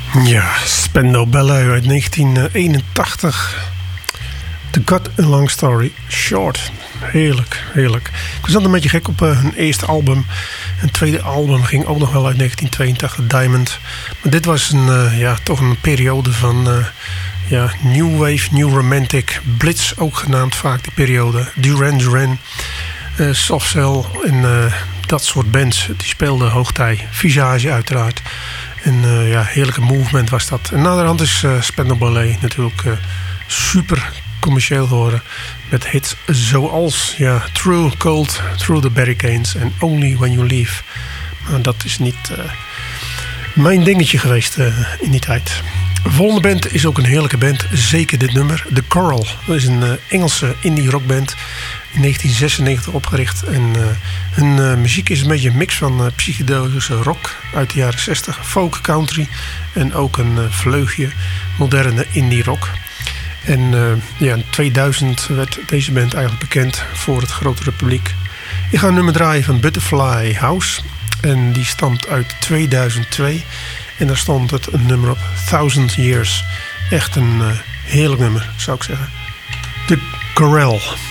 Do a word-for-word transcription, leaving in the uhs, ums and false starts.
Ja, Spandau Ballet uit negentien eenentachtig. The Cut a Long Story Short. Heerlijk, heerlijk. Ik was altijd een beetje gek op uh, hun eerste album. Hun tweede album ging ook nog wel uit negentien tweeëntachtig, Diamond. Maar dit was een, uh, ja, toch een periode van uh, ja, New Wave, New Romantic. Blitz ook genaamd vaak die periode. Duran Duran, uh, Soft Cell en uh, dat soort bands. Die speelden hoogtij. Visage uiteraard. En uh, ja, heerlijke movement was dat. En naderhand is uh, Spandau Ballet natuurlijk uh, super commercieel geworden. Met hits zoals ja, True Cold, Through the Barricades en Only When You Leave. Maar dat is niet uh, mijn dingetje geweest uh, in die tijd. De volgende band is ook een heerlijke band. Zeker dit nummer. The Coral. Dat is een uh, Engelse indie rockband. In negentien zesennegentig opgericht. En uh, hun uh, muziek is een beetje een mix van uh, psychedelische rock uit de jaren zestig. Folk, country. En ook een uh, vleugje moderne indie rock. En uh, ja, in tweeduizend werd deze band eigenlijk bekend voor het grotere publiek. Ik ga een nummer draaien van Butterfly House. En die stamt uit tweeduizend twee. En daar stond het een nummer op, Thousand Years. Echt een uh, heerlijk nummer, zou ik zeggen. The Corral.